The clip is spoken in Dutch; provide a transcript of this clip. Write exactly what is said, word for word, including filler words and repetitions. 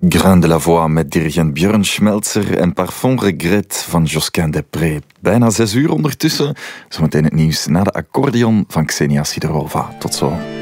Grain de la Voix met dirigent Björn Schmelzer en Parfum Regret van Josquin Desprez. Bijna zes uur ondertussen. Zometeen het nieuws na de accordeon van Xenia Sidorova. Tot zo.